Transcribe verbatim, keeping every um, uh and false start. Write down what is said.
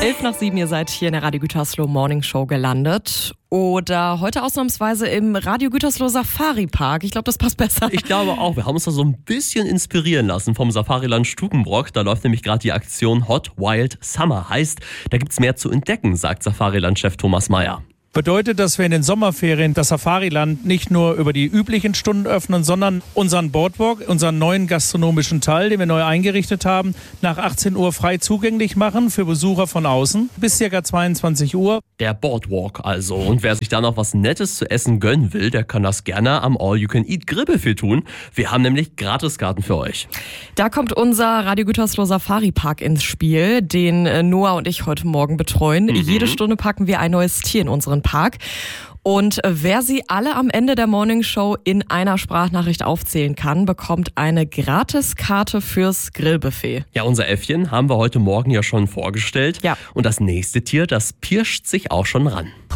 Elf nach sieben, ihr seid hier in der Radio Gütersloh Morning Show gelandet. Oder heute ausnahmsweise im Radio Gütersloh Safari Park. Ich glaube, das passt besser. Ich glaube auch. Wir haben uns da so ein bisschen inspirieren lassen vom Safariland Stukenbrock. Da läuft nämlich gerade die Aktion Hot Wild Summer. Heißt, da gibt's mehr zu entdecken, sagt Safariland-Chef Thomas Meyer. Bedeutet, dass wir in den Sommerferien das Safariland nicht nur über die üblichen Stunden öffnen, sondern unseren Boardwalk, unseren neuen gastronomischen Teil, den wir neu eingerichtet haben, nach achtzehn Uhr frei zugänglich machen für Besucher von außen bis ca. zweiundzwanzig Uhr. Der Boardwalk also. Und wer sich da noch was Nettes zu essen gönnen will, der kann das gerne am All-You-Can-Eat-Grillbuffet tun. Wir haben nämlich Gratiskarten für euch. Da kommt unser Radio Gütersloh Safari Park ins Spiel, den Noah und ich heute Morgen betreuen. Mhm. Jede Stunde packen wir ein neues Tier in unseren Park. Und wer sie alle am Ende der Morning Show in einer Sprachnachricht aufzählen kann, bekommt eine Gratiskarte fürs Grillbuffet. Ja, unser Äffchen haben wir heute Morgen ja schon vorgestellt. Ja. Und das nächste Tier, das pirscht sich auch schon ran.